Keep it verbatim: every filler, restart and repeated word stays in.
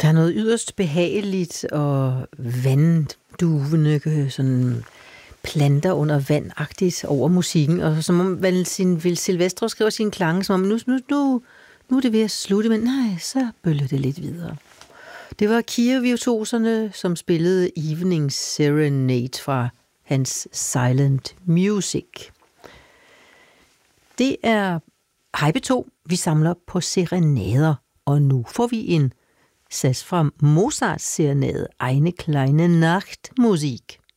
er noget yderst behageligt og vandduvende, sådan planter under vandagtigt over musikken, og som om Vil Silvestre skriver sine klange, som om nu, nu, nu, nu er det ved at slutte, men nej, så bølger det lidt videre. Det var Kiev-virtuoserne, som spillede Evening Serenade fra hans Silent Music. Det er Hej P to. Vi samler på serenader, og nu får vi en sats fra Mozarts serenade Eine kleine Nachtmusik.